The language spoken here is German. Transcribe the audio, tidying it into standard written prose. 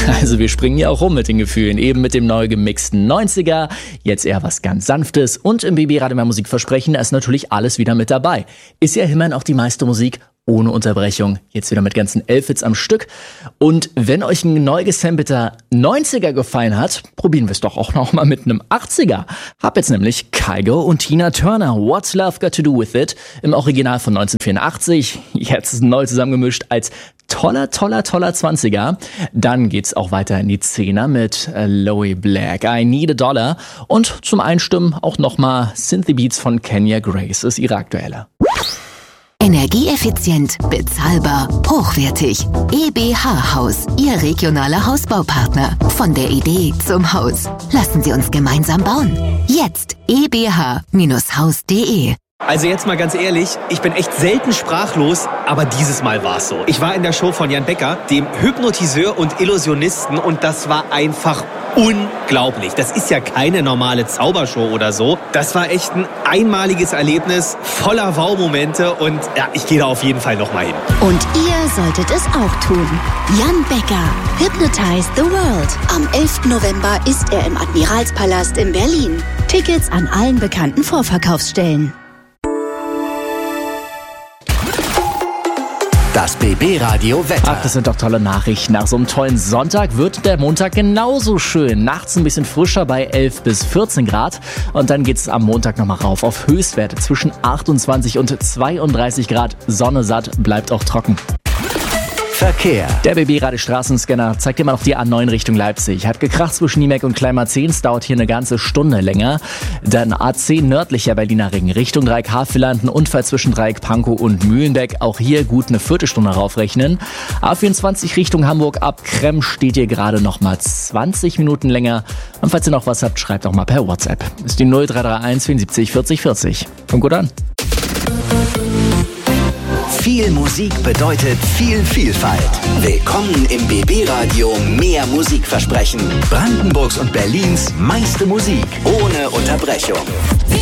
Also wir springen hier auch rum mit den Gefühlen, eben mit dem neu gemixten 90er, jetzt eher was ganz Sanftes und im BB Radio Mehr Musik versprechen, da ist natürlich alles wieder mit dabei. Ist ja immerhin auch die meiste Musik ohne Unterbrechung, jetzt wieder mit ganzen 11 Hits am Stück. Und wenn euch ein neu gesampelter 90er gefallen hat, probieren wir es doch auch noch mal mit einem 80er. Hab jetzt nämlich Kygo und Tina Turner, What's Love Got to Do With It, im Original von 1984, jetzt neu zusammengemischt als toller 20er. Dann geht's auch weiter in die 10er mit Loey Black, I Need a Dollar. Und zum Einstimmen auch nochmal Synthy Beats von Kenya Grace, ist ihre aktuelle. Energieeffizient, bezahlbar, hochwertig. EBH Haus, Ihr regionaler Hausbaupartner. Von der Idee zum Haus. Lassen Sie uns gemeinsam bauen. Jetzt ebh-haus.de. Also jetzt mal ganz ehrlich, ich bin echt selten sprachlos, aber dieses Mal war's so. Ich war in der Show von Jan Becker, dem Hypnotiseur und Illusionisten, und das war einfach unglaublich. Das ist ja keine normale Zaubershow oder so. Das war echt ein einmaliges Erlebnis, voller Wow-Momente, und ja, ich gehe da auf jeden Fall nochmal hin. Und ihr solltet es auch tun. Jan Becker, Hypnotize the World. Am 11. November ist er im Admiralspalast in Berlin. Tickets an allen bekannten Vorverkaufsstellen. Das BB-Radio Wetter. Ach, das sind doch tolle Nachrichten. Nach so einem tollen Sonntag wird der Montag genauso schön. Nachts ein bisschen frischer bei 11 bis 14 Grad. Und dann geht's am Montag nochmal rauf auf Höchstwerte zwischen 28 und 32 Grad. Sonne satt, bleibt auch trocken. Verkehr. Der BB-Radio Straßenscanner zeigt immer noch die A9 Richtung Leipzig. Hat gekracht zwischen Niemek und Kleinmarzehn, dauert hier eine ganze Stunde länger. Dann A10 nördlicher Berliner Ring Richtung Dreieck Havelland, ein Unfall zwischen Dreieck Pankow und Mühlenbeck. Auch hier gut eine Viertelstunde raufrechnen. A24 Richtung Hamburg ab Kremm steht hier gerade noch mal 20 Minuten länger. Und falls ihr noch was habt, schreibt auch mal per WhatsApp. Ist die 0331 74 40 40. Kommt gut an. Viel Musik bedeutet viel Vielfalt. Willkommen im BB-Radio Mehr Musikversprechen. Brandenburgs und Berlins meiste Musik ohne Unterbrechung.